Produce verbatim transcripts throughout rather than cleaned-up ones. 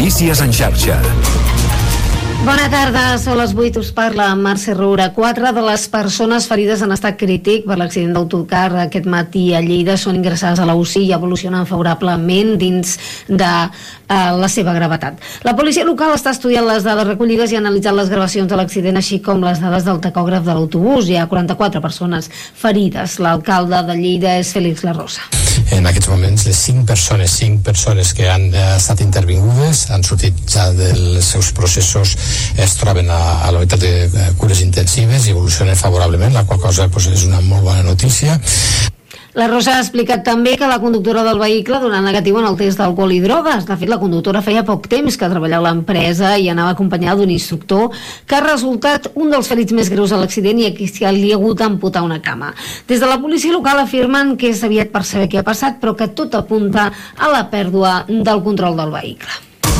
Notícies en xarxa. Bona tarda, són les vuit, us parla Mercè Roura. Quatre de les persones ferides en estat crític per l'accident d'autocar aquest matí a Lleida són ingressades a la U C I i evolucionen favorablement dins de uh, la seva gravetat. La policia local està estudiant les dades recollides i ha analitzat les gravacions de l'accident, així com les dades del tacògraf de l'autobús. Hi ha quaranta-quatre persones ferides. L'alcalde de Lleida és Félix La Rosa. En aquests moments, les cinc persones, cinc persones que han eh, estat intervingudes han sortit ja dels seus processos, es troben a, a la unitat de eh, cures intensives i evolucionen favorablement, la qual cosa pues, és una molt bona notícia. La Rosa ha explicat també que la conductora del vehicle donà negatiu en el test d'alcohol i drogues. De fet, la conductora feia poc temps que treballava a l'empresa i anava acompanyada d'un instructor que ha resultat un dels ferits més greus a l'accident i a qui li ha hagut d'amputar una cama. Des de la policia local afirmen que és aviat per saber què ha passat, però que tot apunta a la pèrdua del control del vehicle.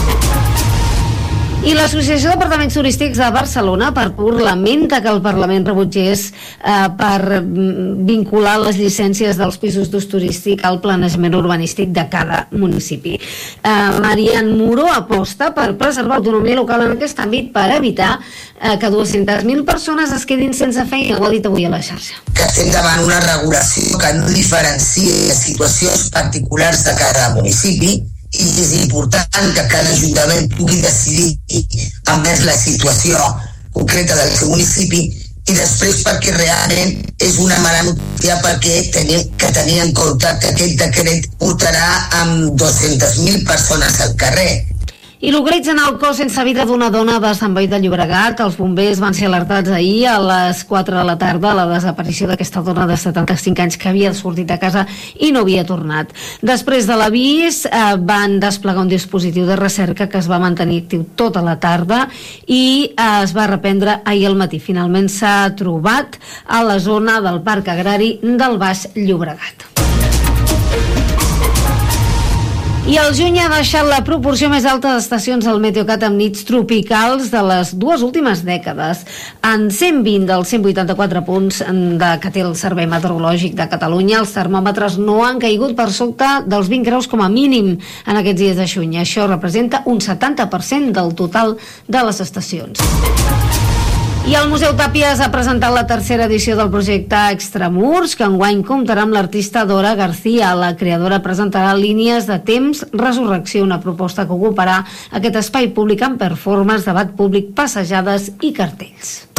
I l'Associació d'Apartaments Turístics de Barcelona, per pur, lamenta que el Parlament rebutgés eh, per vincular les llicències dels pisos d'ús turístic al planejament urbanístic de cada municipi. Eh, Marian Muro aposta per preservar l'autonomia local en aquest àmbit per evitar eh, que dues-centes mil persones es quedin sense feina, ho ha dit avui a la xarxa. Que estem davant una regulació que no diferencia situacions particulars de cada municipi, i és important que cada ajuntament pugui decidir envers la situació concreta del seu municipi i després perquè realment és una mala notícia perquè tenim que tenir en compte que aquest decret portarà amb dues-centes mil persones al carrer. I localitzen el cos sense vida d'una dona de Sant Boi de Llobregat. Els bombers van ser alertats ahir a les quatre de la tarda a la desaparició d'aquesta dona de setanta-cinc anys que havia sortit de casa i no havia tornat. Després de l'avís eh, van desplegar un dispositiu de recerca que es va mantenir actiu tota la tarda i eh, es va reprendre ahir al matí. Finalment s'ha trobat a la zona del Parc Agrari del Baix Llobregat. I el juny ha deixat la proporció més alta d'estacions al Meteocat amb nits tropicals de les dues últimes dècades. En cent vint dels cent vuitanta-quatre punts de que té el Servei Meteorològic de Catalunya, els termòmetres no han caigut per sota dels vint graus com a mínim en aquests dies de juny. Això representa un setanta per cent del total de les estacions. I el Museu Tàpies ha presentat la tercera edició del projecte Extramurs, que enguany comptarà amb l'artista Dora García. La creadora presentarà Línies de temps, resurrecció, una proposta que ocuparà aquest espai públic amb performances, debat públic, passejades i cartells.